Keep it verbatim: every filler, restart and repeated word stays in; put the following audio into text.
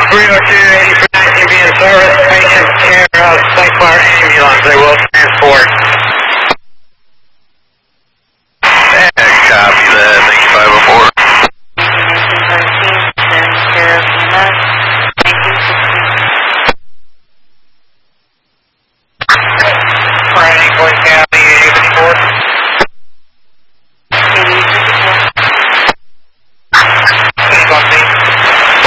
three oh two, eighty-three nineteen be in service. Patient care of St. Clair ambulance. They will transport.